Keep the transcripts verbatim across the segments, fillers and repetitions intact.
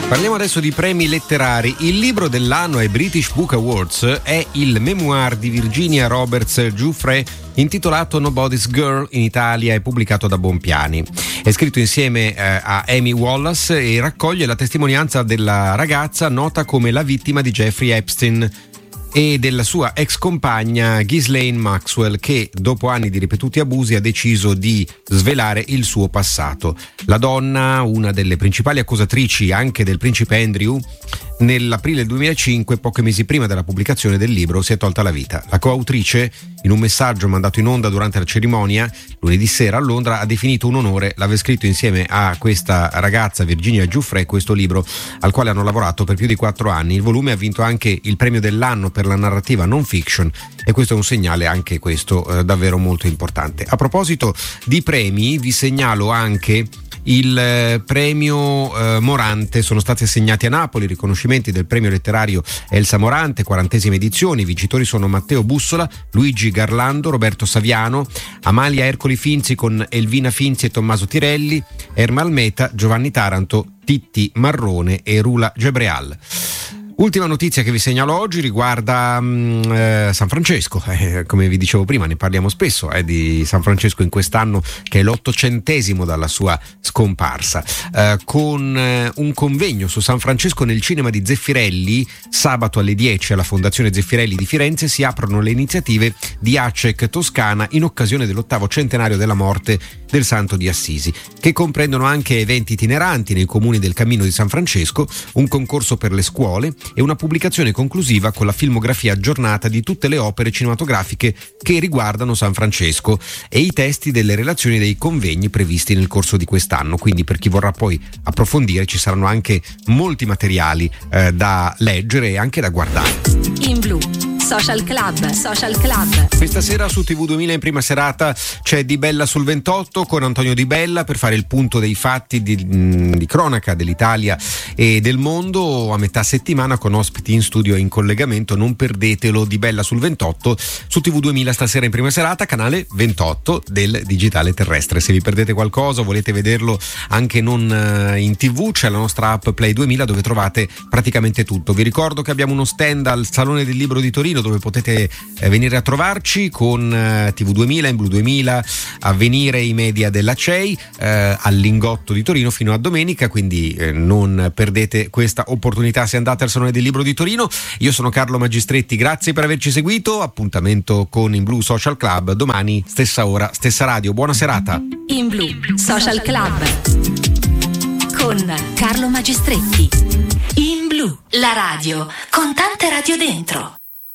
Parliamo adesso di premi letterari. Il libro dell'anno ai British Book Awards è il memoir di Virginia Roberts Giuffre intitolato Nobody's Girl, in Italia è pubblicato da Bonpiani. È scritto insieme eh, a Amy Wallace e raccoglie la testimonianza della ragazza nota come la vittima di Jeffrey Epstein e della sua ex compagna Ghislaine Maxwell, che dopo anni di ripetuti abusi ha deciso di svelare il suo passato. La donna, una delle principali accusatrici anche del principe Andrew, nell'aprile duemilacinque, pochi mesi prima della pubblicazione del libro, si è tolta la vita. La coautrice, in un messaggio mandato in onda durante la cerimonia lunedì sera a Londra, ha definito un onore l'aver scritto insieme a questa ragazza Virginia Giuffre questo libro, al quale hanno lavorato per più di quattro anni. Il volume ha vinto anche il premio dell'anno per la narrativa non fiction e questo è un segnale, anche questo eh, davvero molto importante. A proposito di premi, vi segnalo anche il eh, premio eh, Morante. Sono stati assegnati a Napoli riconoscimenti del premio letterario Elsa Morante, quarantesima edizione. I vincitori sono Matteo Bussola, Luigi Garlando, Roberto Saviano, Amalia Ercoli Finzi con Elvina Finzi e Tommaso Tirelli, Ermal Meta, Giovanni Taranto, Titti Marrone e Rula Gebreal. Ultima notizia che vi segnalo oggi riguarda mh, eh, San Francesco, eh, come vi dicevo prima ne parliamo spesso eh, di San Francesco in quest'anno che è l'ottocentesimo dalla sua scomparsa, eh, con eh, un convegno su San Francesco nel cinema di Zeffirelli. Sabato alle dieci alla Fondazione Zeffirelli di Firenze si aprono le iniziative di ACEC Toscana in occasione dell'ottavo centenario della morte del Santo di Assisi, che comprendono anche eventi itineranti nei comuni del Cammino di San Francesco, un concorso per le scuole e una pubblicazione conclusiva con la filmografia aggiornata di tutte le opere cinematografiche che riguardano San Francesco e i testi delle relazioni dei convegni previsti nel corso di quest'anno. Quindi per chi vorrà poi approfondire ci saranno anche molti materiali eh, da leggere e anche da guardare. In Blu Social Club, Social Club. Questa sera su T V duemila in prima serata c'è Di Bella sul ventotto con Antonio Di Bella per fare il punto dei fatti di, di cronaca dell'Italia e del mondo a metà settimana con ospiti in studio e in collegamento. Non perdetelo, Di Bella sul ventotto su T V duemila stasera in prima serata, canale ventotto del digitale terrestre. Se vi perdete qualcosa o volete vederlo anche non in tv, c'è la nostra app Play duemila dove trovate praticamente tutto. Vi ricordo che abbiamo uno stand al Salone del Libro di Torino dove potete eh, venire a trovarci con eh, T V duemila, in Blu duemila, Avvenire, i media della C E I eh, al Lingotto di Torino fino a domenica, quindi eh, non perdete questa opportunità se andate al Salone del Libro di Torino. Io sono Carlo Magistretti, grazie per averci seguito, appuntamento con In Blu Social Club domani stessa ora, stessa radio. Buona serata. In Blu Social Club con Carlo Magistretti. In Blu, la radio con tante radio dentro.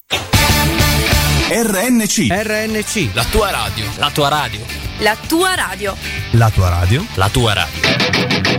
R N C R N C, la tua radio, la tua radio, la tua radio, la tua radio, la tua radio.